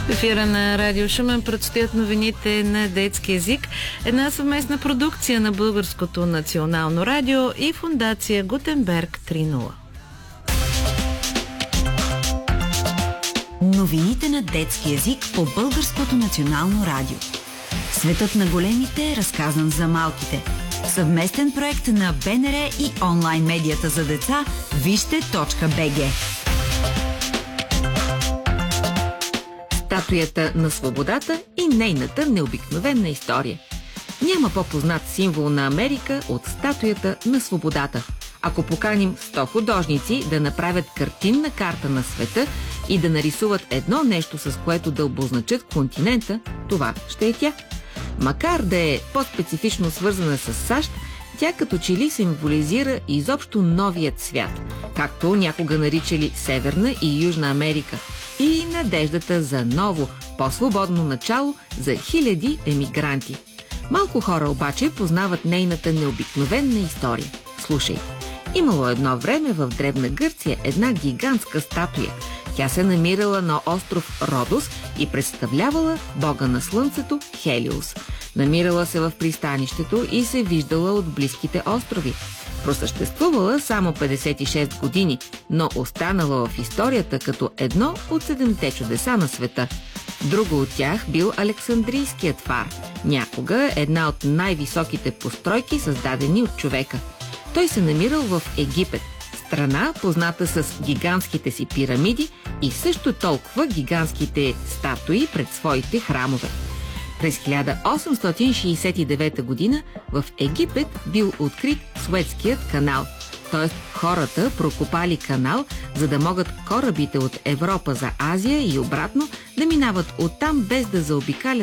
В ефира на Радио Шумен предстоят новините на детски език. Една съвместна продукция на Българското национално радио и фондация Гутенберг 3.0. Новините на детски език по Българското национално радио. Светът на големите, разказан за малките. Съвместен проект на БНР и онлайн медията за деца вижте.бг. Статуята на свободата и нейната необикновена история. Няма по-познат символ на Америка от статуята на свободата. Ако поканим 100 художници да направят картинна карта на света и да нарисуват едно нещо, с което да обозначат континента, това ще е тя. Макар да е по-специфично свързана с САЩ, тя като че ли символизира изобщо новият свят, както някога наричали Северна и Южна Америка, и надеждата за ново, по-свободно начало за хиляди емигранти. Малко хора обаче познават нейната необикновена история. Слушай, имало едно време в Древна Гърция една гигантска статуя. Тя се намирала на остров Родос и представлявала бога на слънцето Хелиос. Намирала се в пристанището и се виждала от близките острови. Просъществувала само 56 години, но останала в историята като едно от 7-те чудеса на света. Друго от тях бил Александрийският фар, някога една от най-високите постройки, създадени от човека. Той се намирал в Египет, страна позната с гигантските си пирамиди и също толкова гигантските статуи пред своите храмове. През 1869 година в Египет бил открит Суецкият канал, т.е. хората прокопали канал, за да могат корабите от Европа за Азия и обратно да минават оттам без да заобикалят